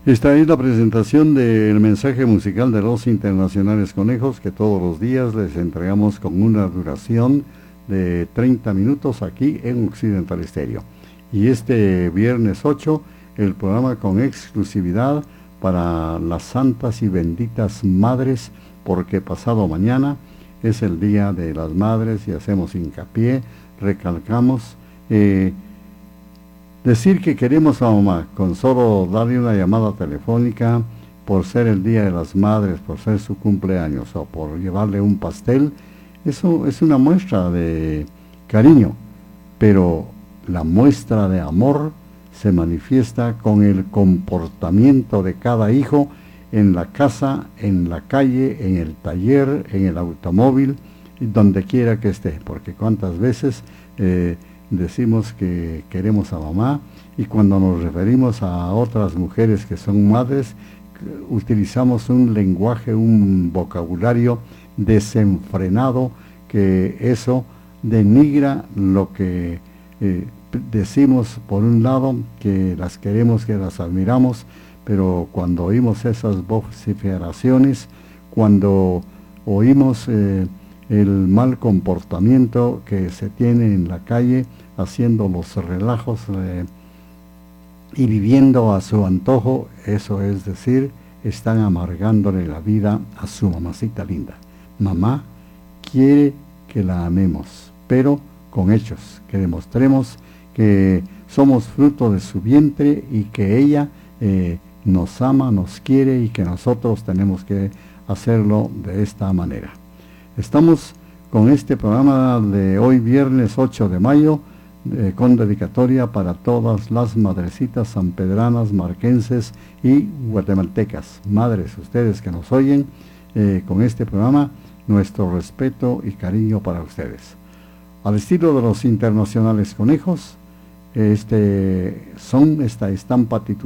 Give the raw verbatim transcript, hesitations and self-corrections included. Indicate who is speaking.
Speaker 1: Esta es la presentación del mensaje musical de los Internacionales Conejos, que todos los días les entregamos con una duración de treinta minutos aquí en Occidental Estéreo. Y este viernes ocho, el programa con exclusividad para las santas y benditas madres, porque pasado mañana es el Día de las Madres y hacemos hincapié, recalcamos, eh, decir que queremos a mamá, con solo darle una llamada telefónica, por ser el Día de las Madres, por ser su cumpleaños o por llevarle un pastel, eso es una muestra de cariño, pero la muestra de amor se manifiesta con el comportamiento de cada hijo en la casa, en la calle, en el taller, en el automóvil, donde quiera que esté, porque cuántas veces eh, decimos que queremos a mamá y cuando nos referimos a otras mujeres que son madres, utilizamos un lenguaje, un vocabulario desenfrenado, que eso denigra lo que eh, decimos por un lado, que las queremos, que las admiramos, pero cuando oímos esas vociferaciones, cuando oímos eh, el mal comportamiento que se tiene en la calle, haciendo los relajos eh, y viviendo a su antojo, eso es decir, están amargándole la vida a su mamacita linda. Mamá quiere que la amemos, pero con hechos, que demostremos que somos fruto de su vientre y que ella eh, nos ama, nos quiere y que nosotros tenemos que hacerlo de esta manera. Estamos con este programa de hoy viernes ocho de mayo eh, con dedicatoria para todas las madrecitas sanpedranas, marquenses y guatemaltecas. Madres, ustedes que nos oyen eh, con este programa, nuestro respeto y cariño para ustedes. Al estilo de los Internacionales Conejos, este, son esta estampa titulada